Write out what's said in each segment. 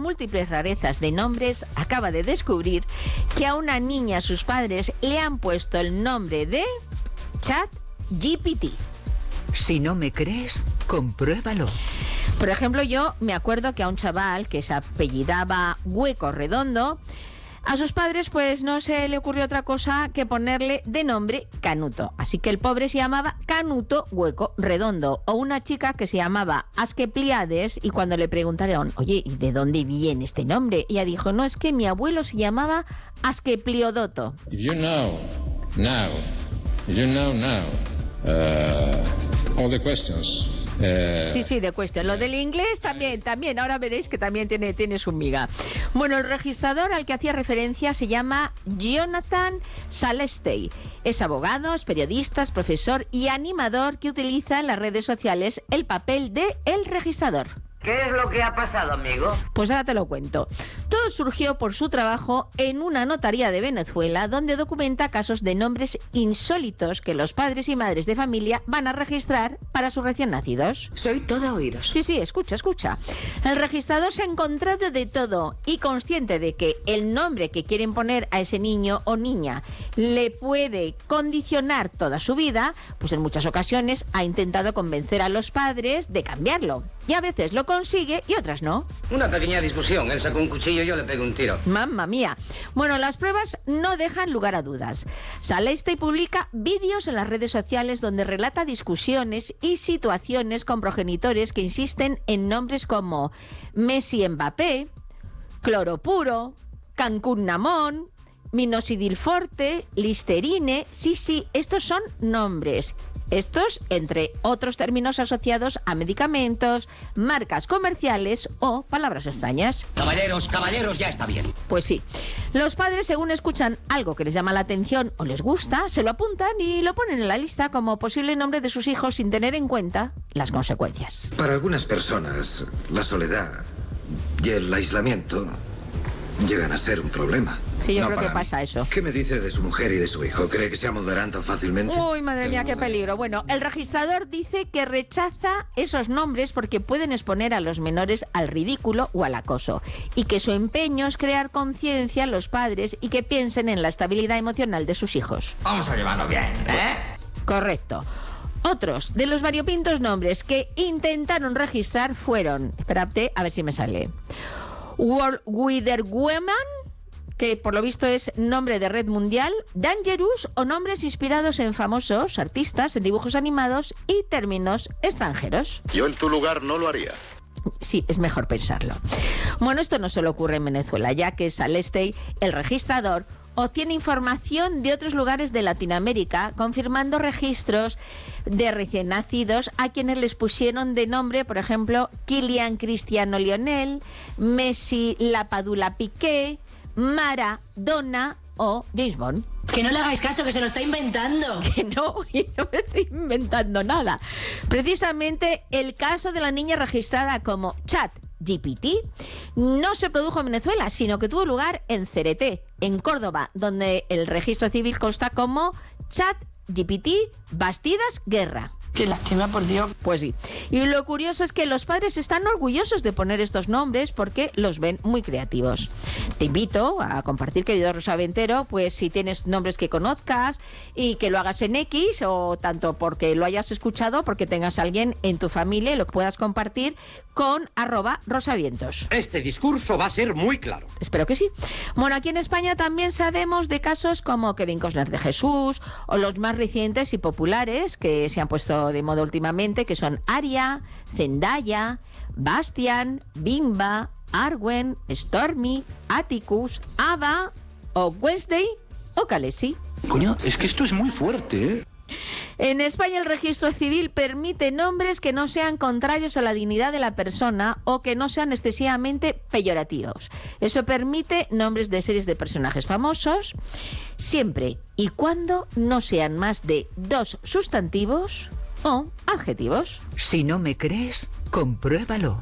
múltiples rarezas de nombres, acaba de descubrir que a una niña sus padres le han puesto el nombre de ChatGPT. Si no me crees, compruébalo. Por ejemplo, yo me acuerdo que a un chaval que se apellidaba Hueco Redondo, a sus padres pues no se le ocurrió otra cosa que ponerle de nombre Canuto. Así que el pobre se llamaba Canuto Hueco Redondo. O una chica que se llamaba Asclepiades, y cuando le preguntaron, oye, ¿y de dónde viene este nombre? Ella dijo, no, es que mi abuelo se llamaba Asclepliodoto. You know now all the questions. Sí, de cuestión. Lo del inglés también. Ahora veréis que también tiene su miga. Bueno, el registrador al que hacía referencia se llama Jonathan Salestey. Es abogado, es periodista, es profesor y animador que utiliza en las redes sociales el papel de el registrador. ¿Qué es lo que ha pasado, amigo? Pues ahora te lo cuento. Todo surgió por su trabajo en una notaría de Venezuela, donde documenta casos de nombres insólitos que los padres y madres de familia van a registrar para sus recién nacidos. Soy todo oídos. Sí, escucha. El registrador se ha encontrado de todo y consciente de que el nombre que quieren poner a ese niño o niña le puede condicionar toda su vida, pues en muchas ocasiones ha intentado convencer a los padres de cambiarlo. Y a veces lo consigue y otras no. Una pequeña discusión. Él sacó un cuchillo y yo le pego un tiro. ¡Mamma mía! Bueno, las pruebas no dejan lugar a dudas. Salestey publica vídeos en las redes sociales donde relata discusiones y situaciones con progenitores que insisten en nombres como Messi Mbappé, Cloropuro, Cancún Namón, Minoxidilforte, Listerine. Sí, estos son nombres. Estos, entre otros términos asociados a medicamentos, marcas comerciales o palabras extrañas. Caballeros, ya está bien. Pues sí. Los padres, según escuchan algo que les llama la atención o les gusta, se lo apuntan y lo ponen en la lista como posible nombre de sus hijos sin tener en cuenta las consecuencias. Para algunas personas, la soledad y el aislamiento llegan a ser un problema. Sí, yo No creo que para pasa mí. eso. ¿Qué me dice de su mujer y de su hijo? ¿Cree que se amoldarán tan fácilmente? Uy, madre mía, qué peligro. Bueno, el registrador dice que rechaza esos nombres porque pueden exponer a los menores al ridículo o al acoso, y que su empeño es crear conciencia en los padres y que piensen en la estabilidad emocional de sus hijos. Vamos a llevarlo bien, ¿eh? Correcto. Otros de los variopintos nombres que intentaron registrar fueron, espérate, a ver si me sale, World Wither Woman, que por lo visto es nombre de red mundial, Dangerous o nombres inspirados en famosos artistas, en dibujos animados y términos extranjeros. Yo en tu lugar no lo haría. Sí, es mejor pensarlo. Bueno, esto no solo ocurre en Venezuela, ya que Salestey, el registrador, obtiene información de otros lugares de Latinoamérica, confirmando registros de recién nacidos a quienes les pusieron de nombre, por ejemplo, Kylian Cristiano Lionel, Messi Lapadula Piqué, Maradona o James Bond. Que no le hagáis caso, que se lo está inventando. Que no me estoy inventando nada. Precisamente el caso de la niña registrada como ChatGPT no se produjo en Venezuela, sino que tuvo lugar en Cereté, en Córdoba, donde el registro civil consta como ChatGPT Bastidas Guerra. Qué lástima, por Dios. Pues sí. Y lo curioso es que los padres están orgullosos de poner estos nombres porque los ven muy creativos. Te invito a compartir, querido Rosaventero, pues si tienes nombres que conozcas y que lo hagas en X, o tanto porque lo hayas escuchado, porque tengas a alguien en tu familia y lo que puedas compartir con @rosavientos. Este discurso va a ser muy claro. Espero que sí. Bueno, aquí en España también sabemos de casos como Kevin Costner de Jesús, o los más recientes y populares que se han puesto de moda últimamente, que son Aria, Zendaya, Bastian, Bimba, Arwen, Stormy, Atticus, Ava o Wednesday o Khaleesi. Coño, es que esto es muy fuerte, ¿eh? En España el registro civil permite nombres que no sean contrarios a la dignidad de la persona o que no sean excesivamente peyorativos. Eso permite nombres de series de personajes famosos, siempre y cuando no sean más de 2 sustantivos o adjetivos. Si no me crees, compruébalo.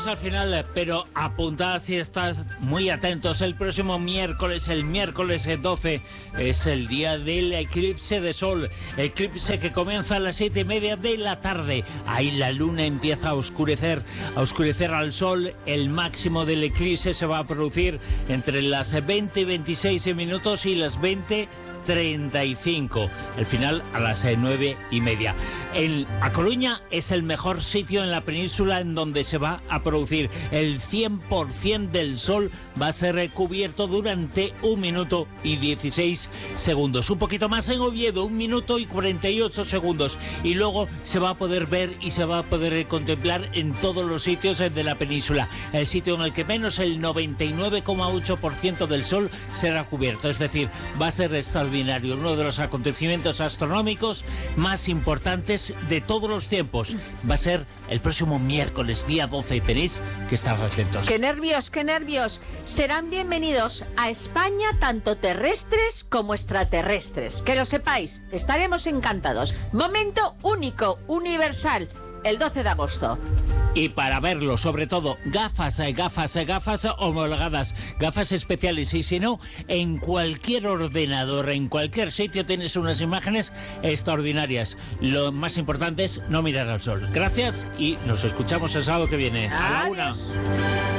llegamos al final, pero apuntad y estad muy atentos. El próximo miércoles, el miércoles 12, es el día del eclipse de sol. Eclipse que comienza a las 7:30 de la tarde. Ahí la luna empieza a oscurecer al sol. El máximo del eclipse se va a producir entre las 20 y 26 minutos y las 20:35. El final a las 9:30. A Coruña es el mejor sitio en la península en donde se va a producir el 100% del sol. Va a ser cubierto durante 1 minuto y 16 segundos. Un poquito más en Oviedo, 1 minuto y 48 segundos. Y luego se va a poder ver y se va a poder contemplar en todos los sitios de la península. El sitio en el que menos el 99,8% del sol será cubierto. Es decir, va a ser extraordinario. Uno de los acontecimientos astronómicos más importantes de todos los tiempos. Va a ser el próximo miércoles, día 12. Tenéis que estar atentos. ¡Qué nervios, qué nervios! Serán bienvenidos a España tanto terrestres como extraterrestres. Que lo sepáis, estaremos encantados. Momento único, universal, el 12 de agosto. Y para verlo, sobre todo, gafas homologadas, gafas especiales. Y si no, en cualquier ordenador, en cualquier sitio tienes unas imágenes extraordinarias. Lo más importante es no mirar al sol. Gracias y nos escuchamos el sábado que viene. Adiós. A la 1.